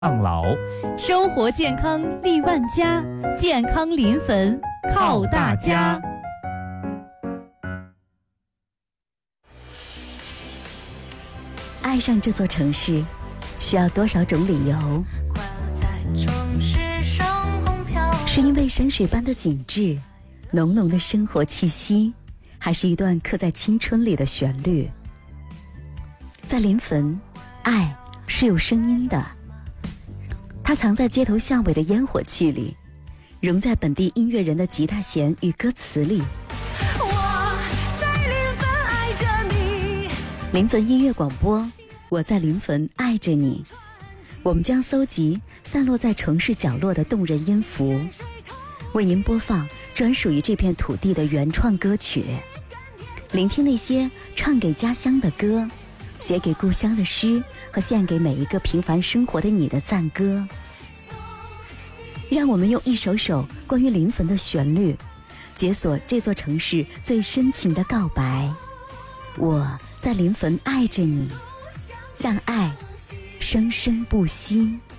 老， 生活健康利万家，健康临汾靠大家。 爱上这座城市，需要多少种理由？是因为山水般的景致，浓浓的生活气息，还是一段刻在青春里的旋律？在临汾，爱是有声音的，它藏在街头巷尾的烟火气里，融在本地音乐人的吉他弦与歌词里。 我在临汾爱着你， 临汾音乐广播，我在临汾爱着你。我们将搜集散落在城市角落的动人音符，为您播放专属于这片土地的原创歌曲，聆听那些唱给家乡的歌，写给故乡的诗，和献给每一个平凡生活的你的赞歌。让我们用一首首关于临汾的旋律，解锁这座城市最深情的告白。我在临汾爱着你，让爱生生不息。